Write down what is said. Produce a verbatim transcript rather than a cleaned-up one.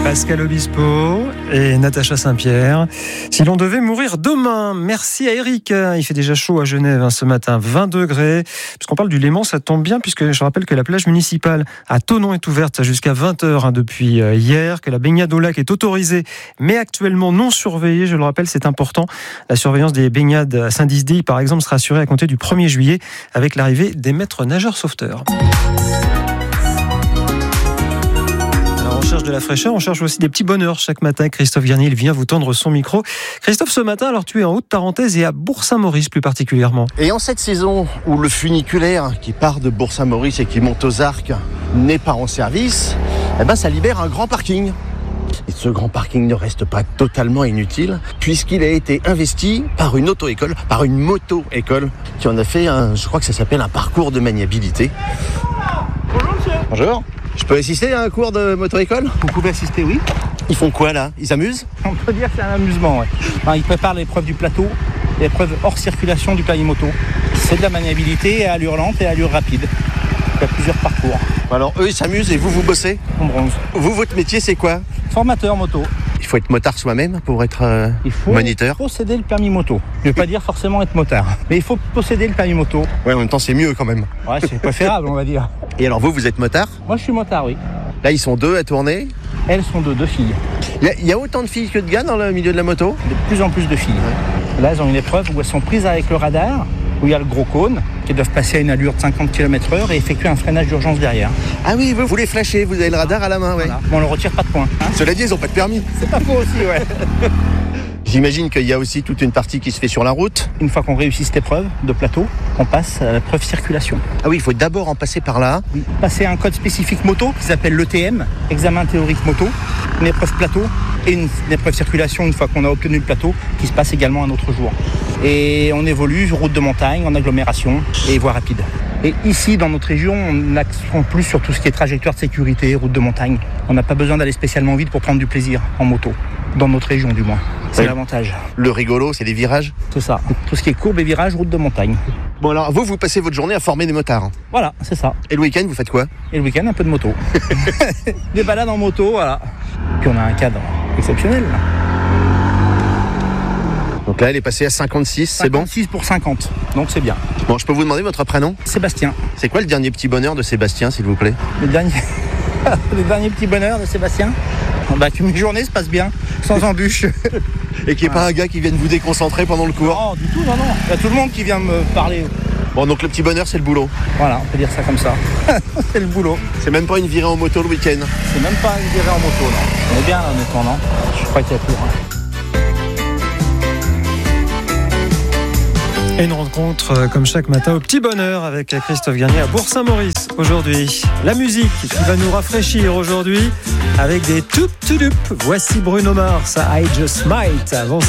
Pascal Obispo et Natacha Saint-Pierre. Si l'on devait mourir demain, merci à Eric. Il fait déjà chaud à Genève hein, ce matin, vingt degrés. Puisqu'on parle du Léman, ça tombe bien puisque je rappelle que la plage municipale à Thonon est ouverte jusqu'à vingt heures hein, depuis hier, que la baignade au lac est autorisée mais actuellement non surveillée. Je le rappelle, c'est important. La surveillance des baignades à Saint-Dizier, par exemple, sera assurée à compter du premier juillet avec l'arrivée des maîtres nageurs sauveteurs. On cherche de la fraîcheur, on cherche aussi des petits bonheurs chaque matin. Christophe Garnier, il vient vous tendre son micro. Christophe, ce matin, alors tu es en Haute-Tarentaise et à Bourg-Saint-Maurice plus particulièrement. Et en cette saison où le funiculaire qui part de Bourg-Saint-Maurice et qui monte aux Arcs n'est pas en service, eh ben ça libère un grand parking. Et ce grand parking ne reste pas totalement inutile puisqu'il a été investi par une auto-école, par une moto-école qui en a fait un, je crois que ça s'appelle un parcours de maniabilité. Bonjour monsieur. Bonjour. Je peux assister à un cours de moto-école ? Vous pouvez assister, oui. Ils font quoi là ? Ils s'amusent ? On peut dire que c'est un amusement, ouais. Enfin, ils préparent l'épreuve du plateau, l'épreuve hors circulation du permis moto. C'est de la maniabilité à allure lente et à allure rapide. Il y a plusieurs parcours. Alors eux ils s'amusent et vous vous bossez ? En bronze. Vous, votre métier c'est quoi ? Formateur moto. Il faut être motard soi-même pour être euh, Il faut moniteur. posséder le permis moto. Je ne veux pas dire forcément être motard, mais il faut posséder le permis moto. Ouais, en même temps c'est mieux quand même. Ouais, c'est préférable, on va dire. Et alors vous, vous êtes motard ? Moi, je suis motard, oui. Là ils sont deux à tourner. Elles sont deux, deux filles. Il y, a, il y a autant de filles que de gars dans le milieu de la moto ? De plus en plus de filles. Là, elles ont une épreuve où elles sont prises avec le radar, où il y a le gros cône, qui doivent passer à une allure de cinquante kilomètres heure et effectuer un freinage d'urgence derrière. Ah oui, vous, vous les flashez, vous avez le radar à la main, ouais. Voilà. Bon, on ne retire pas de points. Hein. Cela dit, ils n'ont pas de permis. C'est pas faux aussi, ouais. J'imagine qu'il y a aussi toute une partie qui se fait sur la route. Une fois qu'on réussit cette épreuve de plateau, on passe à l'épreuve circulation. Ah oui, il faut d'abord en passer par là. Oui. Passer un code spécifique moto qui s'appelle l'E T M, examen théorique moto, une épreuve plateau et une, une épreuve circulation une fois qu'on a obtenu le plateau qui se passe également un autre jour. Et on évolue route de montagne, en agglomération et voie rapide. Et ici, dans notre région, on accentue plus sur tout ce qui est trajectoire de sécurité, route de montagne. On n'a pas besoin d'aller spécialement vite pour prendre du plaisir en moto, dans notre région du moins. C'est oui. L'avantage. Le rigolo, c'est les virages. C'est ça. Tout ce qui est courbe et virage, route de montagne. Bon alors, vous, vous passez votre journée à former des motards. Voilà, c'est ça. Et le week-end, vous faites quoi ? Et le week-end, un peu de moto. Des balades en moto, voilà. Puis on a un cadre exceptionnel. Là. Donc là, elle est passée à cinquante-six, c'est bon ? cinquante-six pour cinquante, donc c'est bien. Bon, je peux vous demander votre prénom ? Sébastien. C'est quoi le dernier petit bonheur de Sébastien, s'il vous plaît ? Le dernier, le dernier petit bonheur de Sébastien ? Bah, que mes journées se passent bien, sans embûches. Et qu'il n'y ait pas un gars qui vienne vous déconcentrer pendant le cours ? Non, du tout, non, non. Il y a tout le monde qui vient me parler. Bon, donc le petit bonheur, c'est le boulot. Voilà, on peut dire ça comme ça. C'est le boulot. C'est même pas une virée en moto le week-end. C'est même pas une virée en moto, non. On est bien là, honnêtement, non ? Je crois qu'il y a tout. Hein. Et une rencontre comme chaque matin au petit bonheur avec Christophe Garnier à Bourg-Saint-Maurice aujourd'hui. La musique qui va nous rafraîchir aujourd'hui avec des toup toup. Voici Bruno Mars, I Just Might. Avant